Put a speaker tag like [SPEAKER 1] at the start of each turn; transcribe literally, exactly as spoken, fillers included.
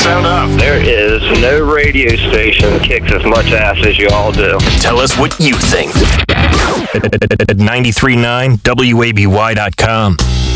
[SPEAKER 1] Sound off.
[SPEAKER 2] There is no radio station that kicks as much ass as you all do.
[SPEAKER 1] Tell us what you think at ninety-three point nine W A B Y dot com.